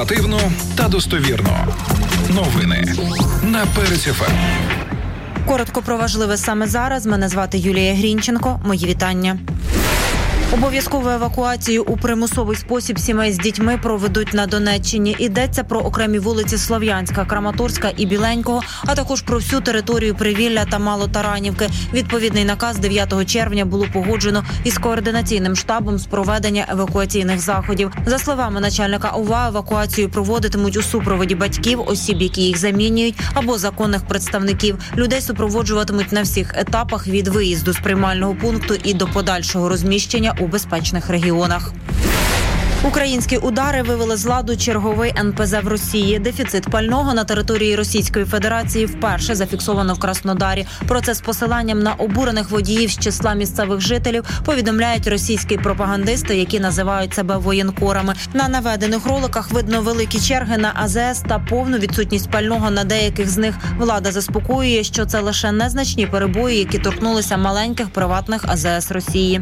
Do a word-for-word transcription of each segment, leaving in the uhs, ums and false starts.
Оперативно та достовірно. Новини на Перець еф ем. Коротко про важливе саме зараз. Мене звати Юлія Грінченко. Мої вітання. Обов'язкову евакуацію у примусовий спосіб сімей з дітьми проведуть на Донеччині. Йдеться про окремі вулиці Слов'янська, Краматорська і Біленького, а також про всю територію Привілля та Малотаранівки. Відповідний наказ дев'ятого червня було погоджено із координаційним штабом з проведення евакуаційних заходів. За словами начальника ОВА, евакуацію проводитимуть у супроводі батьків, осіб, які їх замінюють, або законних представників. Людей супроводжуватимуть на всіх етапах від виїзду з приймального пункту і до подальшого розміщення у безпечних регіонах. Українські удари вивели з ладу черговий ен пе зе в Росії. Дефіцит пального на території Російської Федерації вперше зафіксовано в Краснодарі. Про це з посиланням на обурених водіїв з числа місцевих жителів повідомляють російські пропагандисти, які називають себе воєнкорами. На наведених роликах видно великі черги на а зе ес та повну відсутність пального на деяких з них. Влада заспокоює, що це лише незначні перебої, які торкнулися маленьких приватних а зе ес Росії.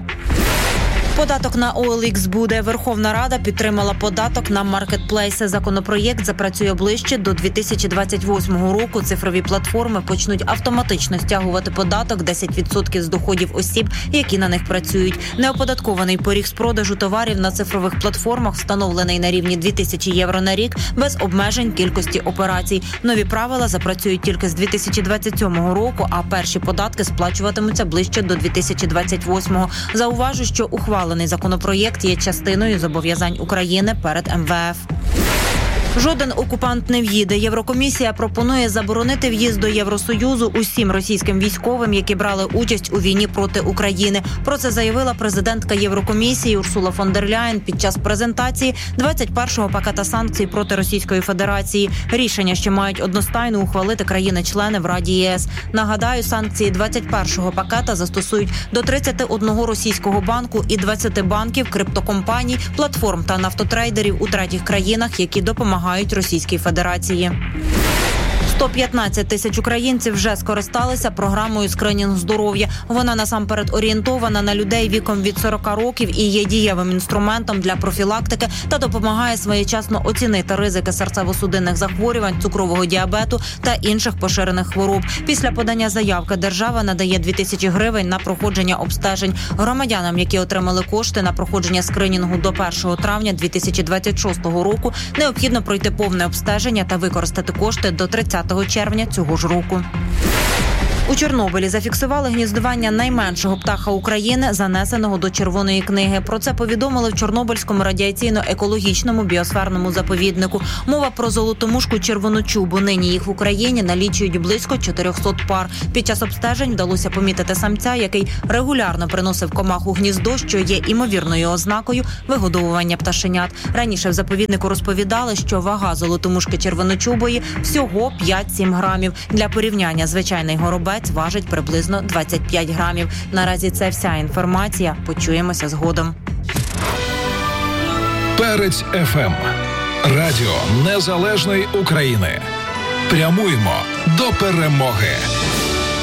Податок на о ел ікс буде. Верховна Рада підтримала податок на маркетплейси. Законопроєкт запрацює ближче до дві тисячі двадцять восьмого року. Цифрові платформи почнуть автоматично стягувати податок десять відсотків з доходів осіб, які на них працюють. Неоподаткований поріг з продажу товарів на цифрових платформах встановлений на рівні дві тисячі євро на рік без обмежень кількості операцій. Нові правила запрацюють тільки з дві тисячі двадцять сьомого року, а перші податки сплачуватимуться ближче до дві тисячі двадцять восьмого. Зауважу, що ухвалений законопроєкт є частиною зобов'язань України перед ем ве еф. Жоден окупант не в'їде. Єврокомісія пропонує заборонити в'їзд до Євросоюзу усім російським військовим, які брали участь у війні проти України. Про це заявила президентка Єврокомісії Урсула фон дер Ляєн під час презентації двадцять першого пакета санкцій проти Російської Федерації. Рішення ще мають одностайно ухвалити країни-члени в Раді ЄС. Нагадаю, санкції двадцять першого пакета застосують до тридцяти одного російського банку і двадцяти банків, криптокомпаній, платформ та нафтотрейдерів у третіх країнах, які допомагають Російській Федерації. сто п'ятнадцять тисяч українців вже скористалися програмою скринінг здоров'я. Вона насамперед орієнтована на людей віком від сорока років і є дієвим інструментом для профілактики та допомагає своєчасно оцінити ризики серцево-судинних захворювань, цукрового діабету та інших поширених хвороб. Після подання заявки держава надає дві тисячі гривень на проходження обстежень. Громадянам, які отримали кошти на проходження скринінгу до першого травня дві тисячі двадцять шостого року, необхідно пройти повне обстеження та використати кошти до тридцятого червня цього ж року. У Чорнобилі зафіксували гніздування найменшого птаха України, занесеного до Червоної книги. Про це повідомили в Чорнобильському радіаційно-екологічному біосферному заповіднику. Мова про золотомушку червоночубу. Нині їх в Україні налічують близько чотирьохсот пар. Під час обстежень вдалося помітити самця, який регулярно приносив комах у гніздо, що є імовірною ознакою вигодовування пташенят. Раніше в заповіднику розповідали, що вага золотомушки червоночубої всього п'ять-сім грамів. Для порівняння звичайний горобець важить приблизно двадцять п'ять грамів. Наразі це вся інформація. Почуємося згодом. Перець еф ем. Радіо Незалежної України. Прямуємо до перемоги.